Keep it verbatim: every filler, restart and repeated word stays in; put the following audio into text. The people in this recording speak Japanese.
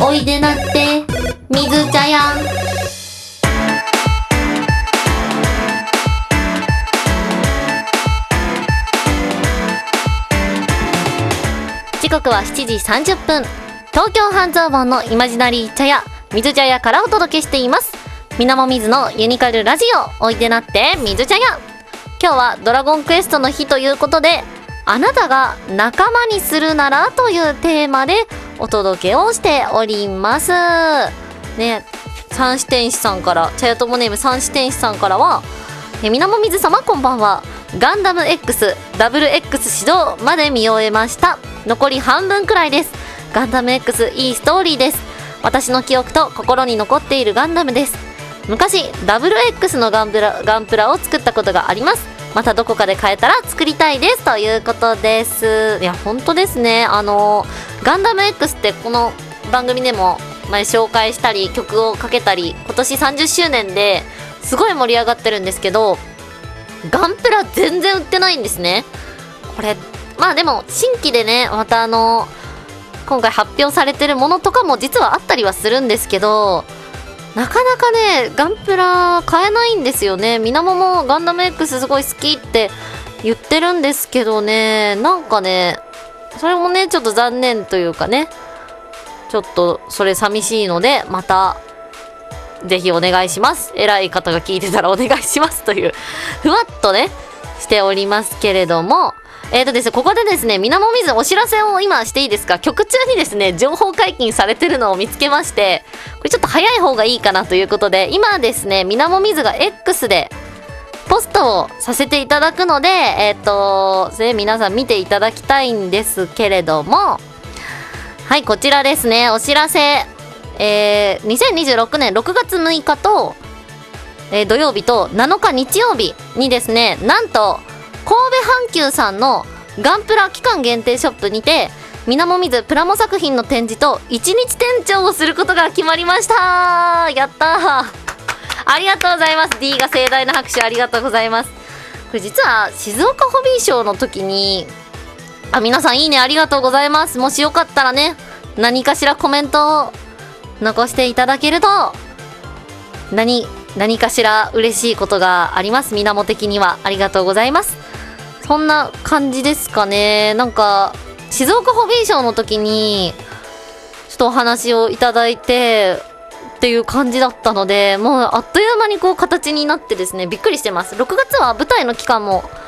おいでなって水茶屋。時刻はしちじさんじゅっぷん。東京半蔵門のイマジナリー茶屋水茶屋からお届けしています。みなもみずのユニカルラジオ、おいでなって水茶屋。今日はドラゴンクエストの日ということで、あなたが仲間にするならというテーマでお届けをしておりますね。三四天使さんから、茶屋友ネーム三四天使さんからは、えみなもみず様こんばんは。ガンダム X ダブル X 始動まで見終えました。残り半分くらいです。ガンダム X いいストーリーです。私の記憶と心に残っているガンダムです。昔 ダブルエックス のガンプラ、ガンプラを作ったことがあります。またどこかで買えたら作りたいですということです。いや本当ですね。あのガンダム X ってこの番組でも前紹介したり曲をかけたり、今年さんじゅっしゅうねんですごい盛り上がってるんですけど、ガンプラ全然売ってないんですね。これまあでも新規でね、またあの今回発表されてるものとかも実はあったりはするんですけど、なかなかねガンプラ買えないんですよね。みなももガンダム X すごい好きって言ってるんですけどね、なんかねそれもねちょっと残念というかね、ちょっとそれ寂しいので、またぜひお願いします。偉い方が聞いてたらお願いしますというふわっとねしておりますけれども、えーとですね、ここでですね、みなもみずお知らせを今していいですか。曲中にですね情報解禁されてるのを見つけまして、これちょっと早い方がいいかなということで、今ですねみなもみずが X でポストをさせていただくので、えっ、ー、とそれ皆さん見ていただきたいんですけれども、はい、こちらですね、お知らせ。えー、にせんにじゅうろくねんろくがつむいかと、えー、土曜日となのか日曜日にですね、なんと神戸阪急さんのガンプラ期間限定ショップにてみなもみずプラモ作品の展示といちにち店長をすることが決まりました。やったー、ありがとうございます。 D が盛大な拍手ありがとうございます。これ実は静岡ホビーショーの時に、あ、皆さんいいねありがとうございます。もしよかったらね何かしらコメントを残していただけると何何かしら嬉しいことがあります。みなも的にはありがとうございます。そんな感じですかね。なんか静岡ホビーショーの時にちょっとお話をいただいてっていう感じだったので、もうあっという間にこう形になってですね、びっくりしてます。ろくがつは舞台の期間も